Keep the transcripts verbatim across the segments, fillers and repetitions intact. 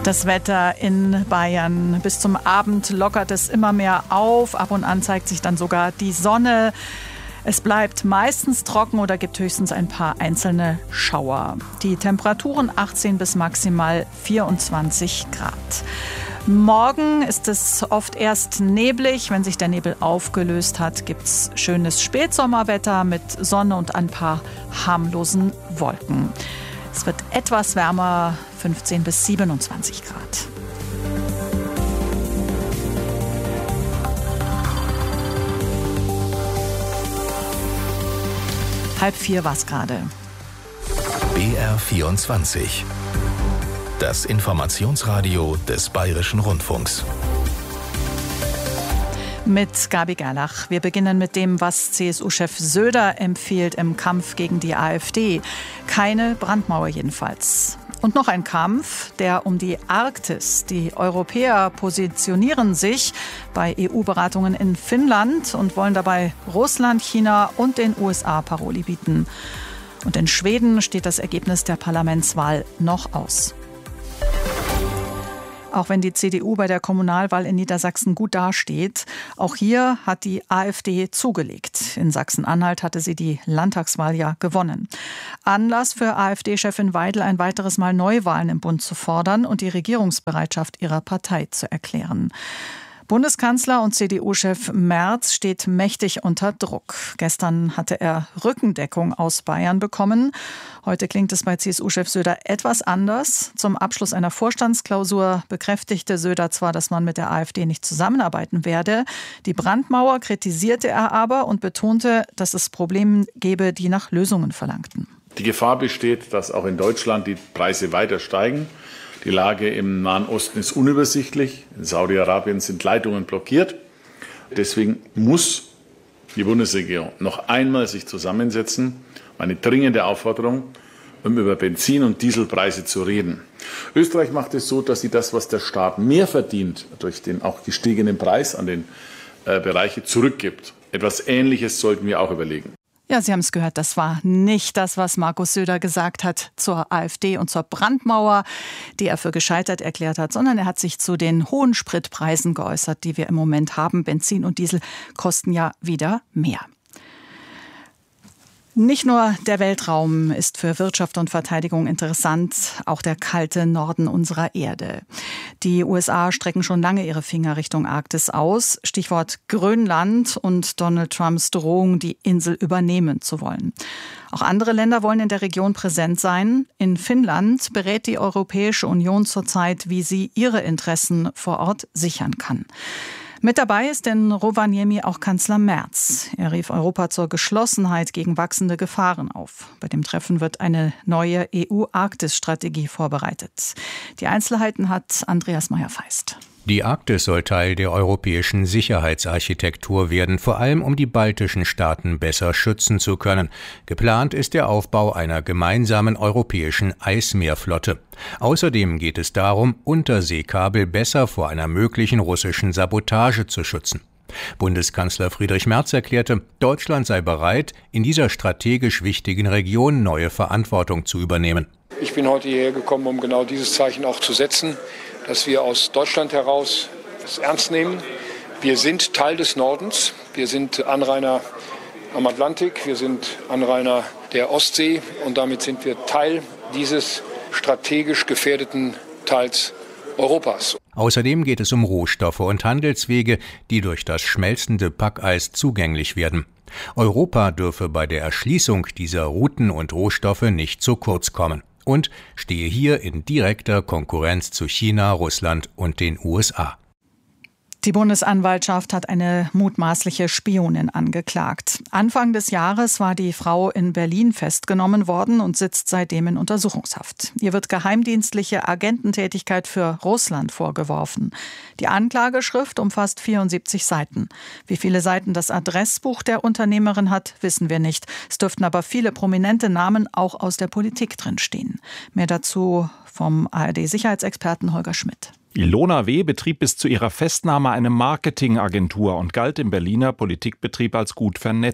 Das Wetter in Bayern. Bis zum Abend lockert es immer mehr auf. Ab und an zeigt sich dann sogar die Sonne. Es bleibt meistens trocken oder gibt höchstens ein paar einzelne Schauer. Die Temperaturen achtzehn bis maximal vierundzwanzig Grad. Morgen ist es oft erst neblig. Wenn sich der Nebel aufgelöst hat, gibt es schönes Spätsommerwetter mit Sonne und ein paar harmlosen Wolken. Es wird etwas wärmer, fünfzehn bis siebenundzwanzig Grad. Halb vier war es gerade. B R vierundzwanzig. Das Informationsradio des Bayerischen Rundfunks. Mit Gabi Gerlach. Wir beginnen mit dem, was C S U-Chef Söder empfiehlt im Kampf gegen die AfD. Keine Brandmauer jedenfalls. Und noch ein Kampf, der um die Arktis. Die Europäer positionieren sich bei E U-Beratungen in Finnland und wollen dabei Russland, China und den U S A Paroli bieten. Und in Schweden steht das Ergebnis der Parlamentswahl noch aus. Auch wenn die C D U bei der Kommunalwahl in Niedersachsen gut dasteht, auch hier hat die AfD zugelegt. In Sachsen-Anhalt hatte sie die Landtagswahl ja gewonnen. Anlass für AfD-Chefin Weidel, ein weiteres Mal Neuwahlen im Bund zu fordern und die Regierungsbereitschaft ihrer Partei zu erklären. Bundeskanzler und C D U-Chef Merz steht mächtig unter Druck. Gestern hatte er Rückendeckung aus Bayern bekommen. Heute klingt es bei C S U-Chef Söder etwas anders. Zum Abschluss einer Vorstandsklausur bekräftigte Söder zwar, dass man mit der AfD nicht zusammenarbeiten werde. Die Brandmauer kritisierte er aber und betonte, dass es Probleme gebe, die nach Lösungen verlangten. Die Gefahr besteht, dass auch in Deutschland die Preise weiter steigen. Die Lage im Nahen Osten ist unübersichtlich. In Saudi-Arabien sind Leitungen blockiert. Deswegen muss die Bundesregierung noch einmal sich zusammensetzen. Eine dringende Aufforderung, um über Benzin- und Dieselpreise zu reden. Österreich macht es so, dass sie das, was der Staat mehr verdient, durch den auch gestiegenen Preis an den äh, Bereiche zurückgibt. Etwas Ähnliches sollten wir auch überlegen. Ja, Sie haben es gehört, das war nicht das, was Markus Söder gesagt hat zur AfD und zur Brandmauer, die er für gescheitert erklärt hat, sondern er hat sich zu den hohen Spritpreisen geäußert, die wir im Moment haben. Benzin und Diesel kosten ja wieder mehr. Nicht nur der Weltraum ist für Wirtschaft und Verteidigung interessant, auch der kalte Norden unserer Erde. Die U S A strecken schon lange ihre Finger Richtung Arktis aus. Stichwort Grönland und Donald Trumps Drohung, die Insel übernehmen zu wollen. Auch andere Länder wollen in der Region präsent sein. In Finnland berät die Europäische Union zurzeit, wie sie ihre Interessen vor Ort sichern kann. Mit dabei ist in Rovaniemi auch Kanzler Merz. Er rief Europa zur Geschlossenheit gegen wachsende Gefahren auf. Bei dem Treffen wird eine neue E U-Arktis-Strategie vorbereitet. Die Einzelheiten hat Andreas Meyer-Feist. Die Arktis soll Teil der europäischen Sicherheitsarchitektur werden, vor allem um die baltischen Staaten besser schützen zu können. Geplant ist der Aufbau einer gemeinsamen europäischen Eismeerflotte. Außerdem geht es darum, Unterseekabel besser vor einer möglichen russischen Sabotage zu schützen. Bundeskanzler Friedrich Merz erklärte, Deutschland sei bereit, in dieser strategisch wichtigen Region neue Verantwortung zu übernehmen. Ich bin heute hierher gekommen, um genau dieses Zeichen auch zu setzen, dass wir aus Deutschland heraus es ernst nehmen. Wir sind Teil des Nordens, wir sind Anrainer am Atlantik, wir sind Anrainer der Ostsee und damit sind wir Teil dieses strategisch gefährdeten Teils Europas. Außerdem geht es um Rohstoffe und Handelswege, die durch das schmelzende Packeis zugänglich werden. Europa dürfe bei der Erschließung dieser Routen und Rohstoffe nicht zu kurz kommen und stehe hier in direkter Konkurrenz zu China, Russland und den U S A. Die Bundesanwaltschaft hat eine mutmaßliche Spionin angeklagt. Anfang des Jahres war die Frau in Berlin festgenommen worden und sitzt seitdem in Untersuchungshaft. Ihr wird geheimdienstliche Agententätigkeit für Russland vorgeworfen. Die Anklageschrift umfasst vierundsiebzig Seiten. Wie viele Seiten das Adressbuch der Unternehmerin hat, wissen wir nicht. Es dürften aber viele prominente Namen auch aus der Politik drinstehen. Mehr dazu vom A R D-Sicherheitsexperten Holger Schmidt. Ilona W. betrieb bis zu ihrer Festnahme eine Marketingagentur und galt im Berliner Politikbetrieb als gut vernetzt.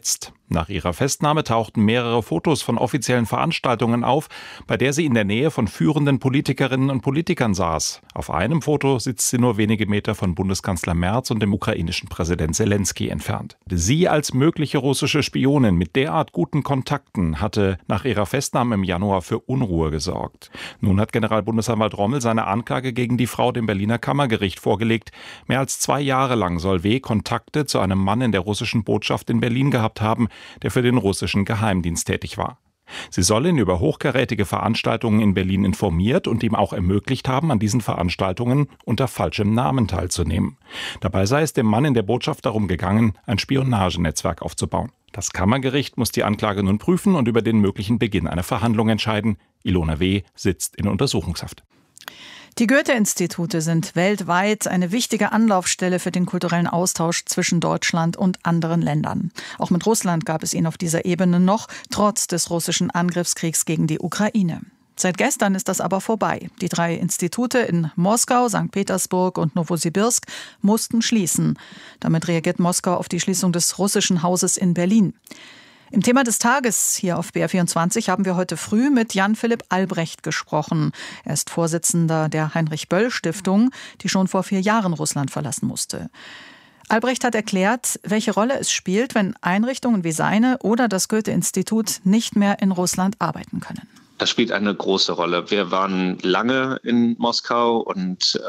Nach ihrer Festnahme tauchten mehrere Fotos von offiziellen Veranstaltungen auf, bei der sie in der Nähe von führenden Politikerinnen und Politikern saß. Auf einem Foto sitzt sie nur wenige Meter von Bundeskanzler Merz und dem ukrainischen Präsident Zelensky entfernt. Sie als mögliche russische Spionin mit derart guten Kontakten hatte nach ihrer Festnahme im Januar für Unruhe gesorgt. Nun hat Generalbundesanwalt Rommel seine Anklage gegen die Frau dem Berliner Kammergericht vorgelegt. Mehr als zwei Jahre lang soll W. Kontakte zu einem Mann in der russischen Botschaft in Berlin gehabt haben, der für den russischen Geheimdienst tätig war. Sie soll ihn über hochkarätige Veranstaltungen in Berlin informiert und ihm auch ermöglicht haben, an diesen Veranstaltungen unter falschem Namen teilzunehmen. Dabei sei es dem Mann in der Botschaft darum gegangen, ein Spionagenetzwerk aufzubauen. Das Kammergericht muss die Anklage nun prüfen und über den möglichen Beginn einer Verhandlung entscheiden. Ilona W. sitzt in Untersuchungshaft. Die Goethe-Institute sind weltweit eine wichtige Anlaufstelle für den kulturellen Austausch zwischen Deutschland und anderen Ländern. Auch mit Russland gab es ihn auf dieser Ebene noch, trotz des russischen Angriffskriegs gegen die Ukraine. Seit gestern ist das aber vorbei. Die drei Institute in Moskau, Sankt Petersburg und Nowosibirsk mussten schließen. Damit reagiert Moskau auf die Schließung des russischen Hauses in Berlin. Im Thema des Tages hier auf B R vierundzwanzig haben wir heute früh mit Jan-Philipp Albrecht gesprochen. Er ist Vorsitzender der Heinrich-Böll-Stiftung, die schon vor vier Jahren Russland verlassen musste. Albrecht hat erklärt, welche Rolle es spielt, wenn Einrichtungen wie seine oder das Goethe-Institut nicht mehr in Russland arbeiten können. Das spielt eine große Rolle. Wir waren lange in Moskau und